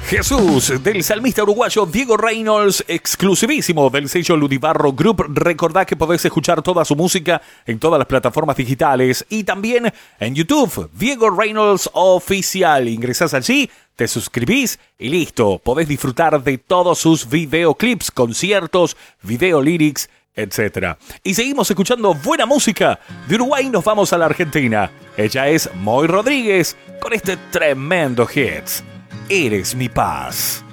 Jesús, del salmista uruguayo Diego Reynolds, exclusivísimo del sello Ludibarro Group. Recordá que podés escuchar toda su música en todas las plataformas digitales y también en YouTube, Diego Reynolds Oficial. Ingresás allí, te suscribís y listo. Podés disfrutar de todos sus videoclips, conciertos, video lyrics, etc. Y seguimos escuchando buena música. De Uruguay nos vamos a la Argentina. Ella es Moy Rodríguez con este tremendo hit. Eres mi paz.